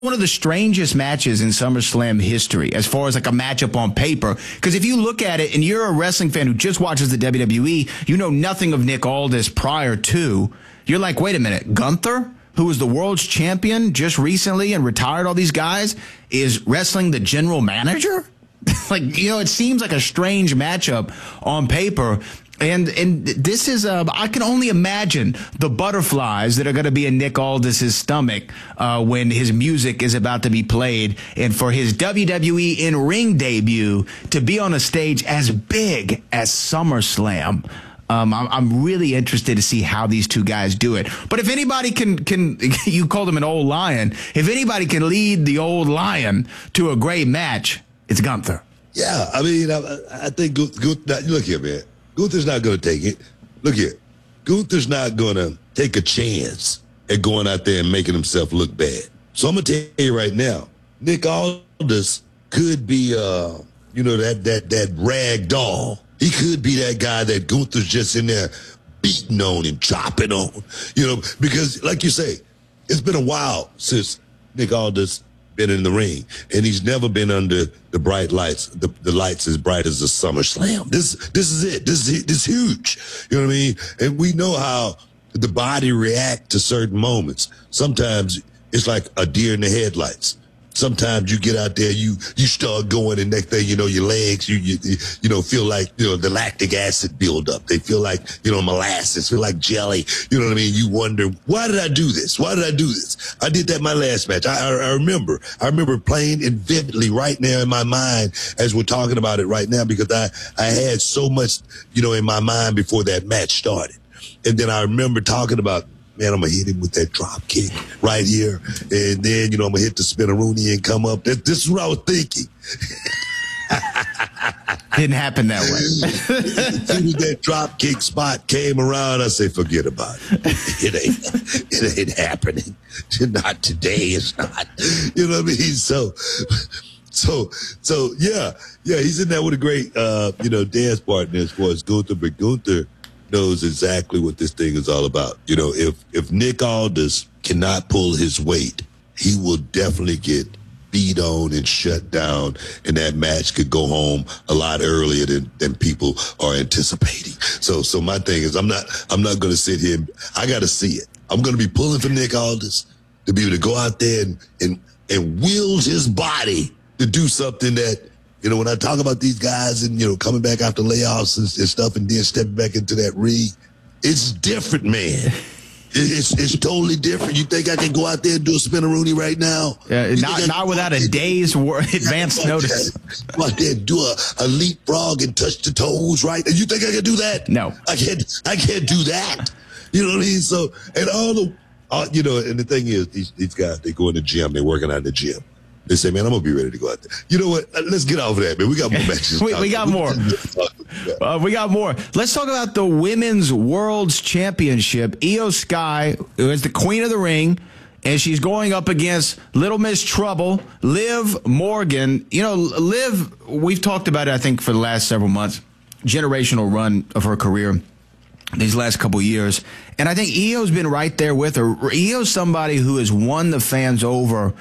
one of the strangest matches in SummerSlam history as far as like a matchup on paper. Because if you look at it and you're a wrestling fan who just watches the WWE, you know nothing of Nick Aldis prior to. You're like, wait a minute, Gunther, who was the world's champion just recently and retired all these guys, is wrestling the general manager? Like, you know, it seems like a strange matchup on paper. And this is, I can only imagine the butterflies that are going to be in Nick Aldis' stomach when his music is about to be played. And for his WWE in-ring debut to be on a stage as big as SummerSlam, I'm really interested to see how these two guys do it. But if anybody can you called him an old lion, if anybody can lead the old lion to a great match, it's Gunther. Yeah, I mean, I think, look here, man. Gunther's not going to take it. Look here. Gunther's not going to take a chance at going out there and making himself look bad. So I'm going to tell you right now, Nick Aldis could be, that rag doll. He could be that guy that Gunther's just in there beating on and chopping on, because like you say, it's been a while since Nick Aldis been in the ring, and he's never been under the bright lights, the lights as bright as the SummerSlam. This is it. This is huge. You know what I mean? And we know how the body react to certain moments. Sometimes it's like a deer in the headlights. Sometimes you get out there, you start going, and next thing you know, your legs, you feel like, the lactic acid build up. They feel like, molasses, feel like jelly. You know what I mean? You wonder, why did I do this? Why did I do this? I did that my last match. I remember playing it vividly right now in my mind as we're talking about it right now, because I had so much, in my mind before that match started. And then I remember talking about, man, I'm going to hit him with that drop kick right here. And then, I'm going to hit the spinneroonie and come up. This is what I was thinking. Didn't happen that way. That drop kick spot came around. I say, forget about it. It ain't happening. Not today. It's not. You know what I mean? So yeah, he's in there with a great, dance partner as far as Gunther, but Gunther knows exactly what this thing is all about. If Nick Aldis cannot pull his weight, he will definitely get beat on and shut down, and that match could go home a lot earlier than people are anticipating. So my thing is, I'm not going to sit here. I got to see it. I'm going to be pulling for Nick Aldis to be able to go out there and wield his body to do something that, when I talk about these guys and, coming back after layoffs and stuff and then stepping back into that ring, it's different, man. It's totally different. You think I can go out there and do a spinneroonie right now? Not without a day's advance notice. Go out there and do a leapfrog and touch the toes, right? And you think I can do that? No. I can't do that. You know what I mean? So, and and the thing is, these guys, they go in the gym, they're working out in the gym. They say, man, I'm going to be ready to go out there. You know what? Let's get off of that, man. We got more matches. we got more. We got more. Let's talk about the Women's World's Championship. Io Sky, who is the queen of the ring, and she's going up against Little Miss Trouble, Liv Morgan. Liv, we've talked about it, I think, for the last several months. Generational run of her career these last couple of years. And I think Io's been right there with her. Io's somebody who has won the fans over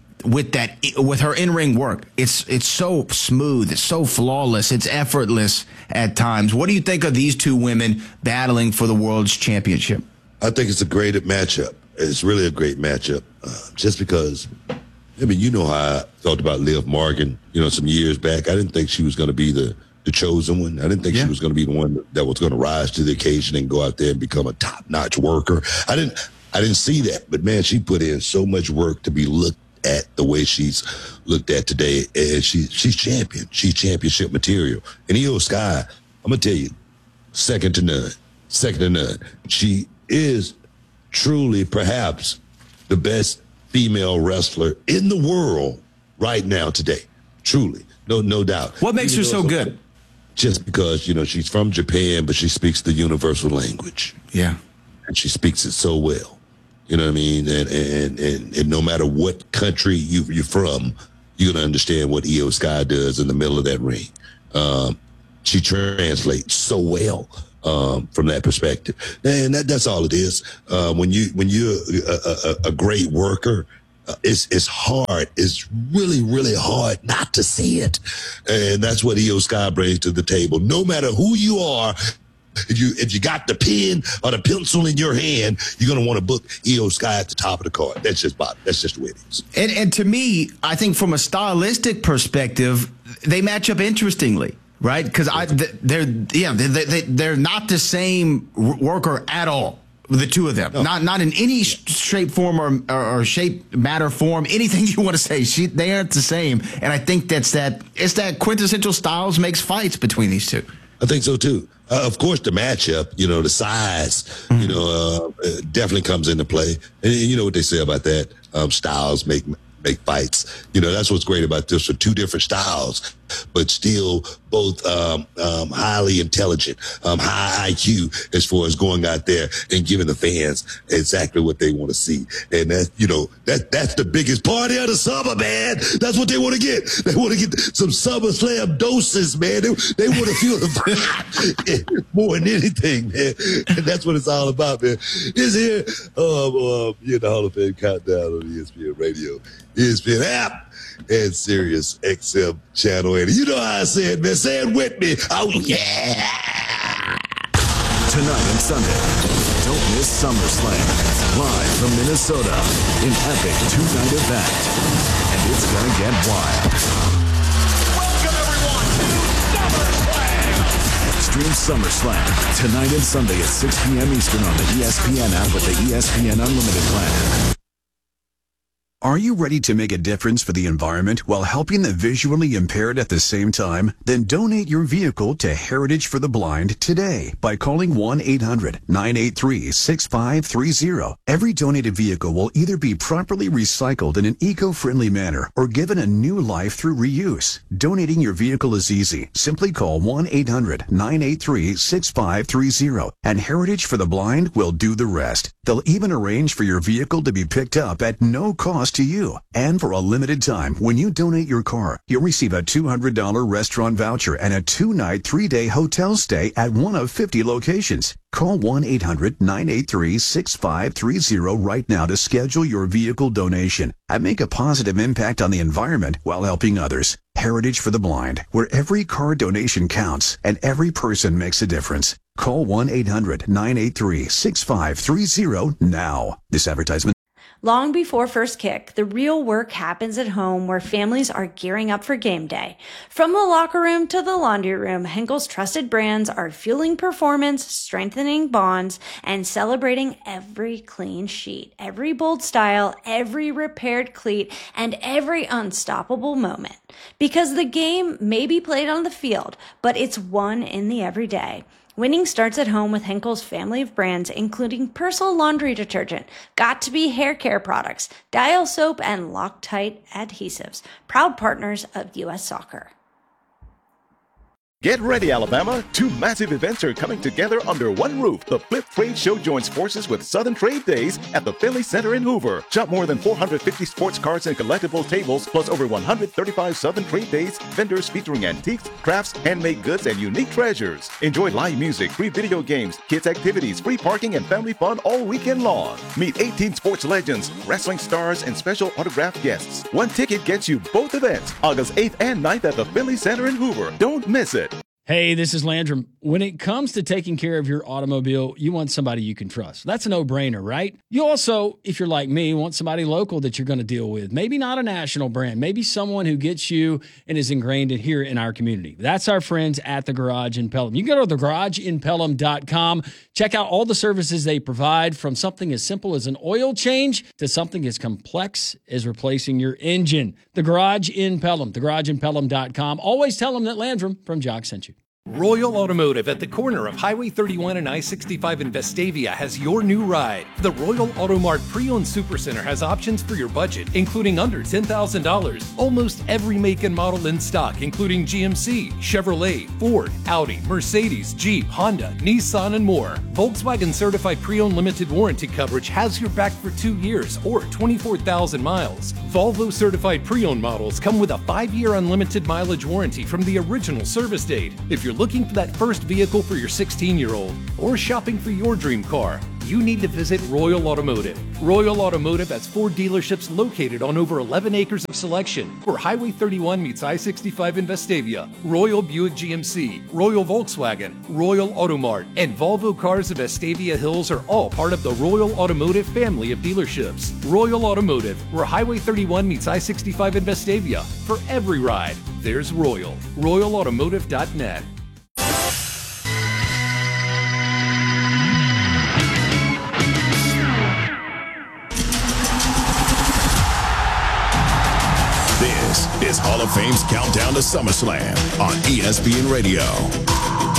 with her in-ring work. It's so smooth, it's so flawless, it's effortless at times. What do you think of these two women battling for the world's championship? I think it's a great matchup. It's really a great matchup, just because, how I felt about Liv Morgan, some years back. I didn't think she was going to be the chosen one. I didn't think she was going to be the one that was going to rise to the occasion and go out there and become a top-notch worker. I didn't see that, but man, she put in so much work to be looked at the way she's looked at today, and she's champion. She's championship material. And Io Sky, I'm gonna tell you, second to none. She is truly perhaps the best female wrestler in the world right now today. Truly, no doubt. What makes her so good? Just because she's from Japan, but she speaks the universal language. Yeah, and she speaks it so well. You know what I mean? And no matter what country you're from, you're going to understand what Io Sky does in the middle of that ring. She translates so well from that perspective. And that's all it is. When you're a great worker, it's hard. It's really, really hard not to see it. And that's what EO Sky brings to the table. No matter who you are, if you got the pen or the pencil in your hand, you're going to want to book EO Sky at the top of the card. That's just the way it is. And to me, I think from a stylistic perspective, they match up interestingly, right? Because they're not the same worker at all. The two of them, no. not in any shape, form, or shape, matter, form, anything you want to say. They aren't the same, and I think it's that quintessential styles makes fights between these two. I think so too. Of course, the matchup, the size, definitely comes into play. And you know what they say about that? Styles make fights. That's what's great about this. So two different styles, but still both highly intelligent, high IQ as far as going out there and giving the fans exactly what they want to see. And that's the biggest party of the summer, man. That's what they want to get. They want to get some SummerSlam doses, man. They want to feel the vibe more than anything, man. And that's what it's all about, man. It's here, the Hall of Fame countdown on ESPN Radio, ESPN app, and Sirius XM Channel 80. You know how I say it, man. Say it with me. Oh, yeah. Tonight and Sunday, don't miss SummerSlam. Live from Minnesota, an epic two-night event. And it's going to get wild. Welcome, everyone, to SummerSlam. Stream SummerSlam tonight and Sunday at 6 p.m. Eastern on the ESPN app with the ESPN Unlimited plan. Are you ready to make a difference for the environment while helping the visually impaired at the same time? Then donate your vehicle to Heritage for the Blind today by calling 1-800-983-6530. Every donated vehicle will either be properly recycled in an eco-friendly manner or given a new life through reuse. Donating your vehicle is easy. Simply call 1-800-983-6530 and Heritage for the Blind will do the rest. They'll even arrange for your vehicle to be picked up at no cost to you. And for a limited time, when you donate your car, you'll receive a $200 restaurant voucher and a 2-night, 3-day hotel stay at one of 50 locations. Call 1-800-983-6530 right now to schedule your vehicle donation and make a positive impact on the environment while helping others. Heritage for the Blind, where every car donation counts and every person makes a difference. Call 1-800-983-6530 now. This advertisement. Long before first kick, the real work happens at home where families are gearing up for game day. From the locker room to the laundry room, Henkel's trusted brands are fueling performance, strengthening bonds, and celebrating every clean sheet, every bold style, every repaired cleat, and every unstoppable moment. Because the game may be played on the field, but it's won in the everyday. Winning starts at home with Henkel's family of brands, including Persil laundry detergent, Got2b hair care products, Dial soap, and Loctite adhesives, proud partners of U.S. Soccer. Get ready, Alabama! 2 massive events are coming together under one roof. The Flip Trade Show joins forces with Southern Trade Days at the Finley Center in Hoover. Shop more than 450 sports cards and collectible tables, plus over 135 Southern Trade Days vendors featuring antiques, crafts, handmade goods, and unique treasures. Enjoy live music, free video games, kids activities, free parking, and family fun all weekend long. Meet 18 sports legends, wrestling stars, and special autographed guests. One ticket gets you both events, August 8th and 9th at the Finley Center in Hoover. Don't miss it. Hey, this is Landrum. When it comes to taking care of your automobile, you want somebody you can trust. That's a no-brainer, right? You also, if you're like me, want somebody local that you're going to deal with. Maybe not a national brand. Maybe someone who gets you and is ingrained in here in our community. That's our friends at The Garage in Pelham. You can go to thegarageinpelham.com. Check out all the services they provide, from something as simple as an oil change to something as complex as replacing your engine. The Garage in Pelham, thegarageinpelham.com. Always tell them that Landrum from Jock sent you. Royal Automotive at the corner of Highway 31 and I-65 in Vestavia has your new ride. The Royal Auto Mart Pre-Owned Supercenter has options for your budget, including under $10,000. Almost every make and model in stock, including GMC, Chevrolet, Ford, Audi, Mercedes, Jeep, Honda, Nissan, and more. Volkswagen Certified Pre-Owned Limited Warranty coverage has your back for 2 years or 24,000 miles. Volvo Certified Pre-Owned models come with a 5-year unlimited mileage warranty from the original service date. If you're looking for that first vehicle for your 16-year-old or shopping for your dream car, you need to visit Royal Automotive. Royal Automotive has 4 dealerships located on over 11 acres of selection, where Highway 31 meets I-65 in Vestavia. Royal Buick GMC, Royal Volkswagen, Royal Automart, and Volvo Cars of Vestavia Hills are all part of the Royal Automotive family of dealerships. Royal Automotive, where Highway 31 meets I-65 in Vestavia. For every ride, there's Royal. RoyalAutomotive.net. This is Hall of Fame's Countdown to SummerSlam on ESPN Radio.